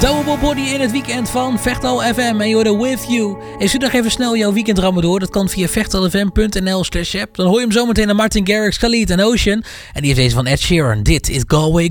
Double Body in het weekend van Vechtal FM en you're with you. En stuur nog even snel jouw weekendramma door. Dat kan via vechtalfm.nl/app. Dan hoor je hem zometeen naar Martin Garrix, Khalid en Ocean. En die heeft deze van Ed Sheeran. Dit is Galway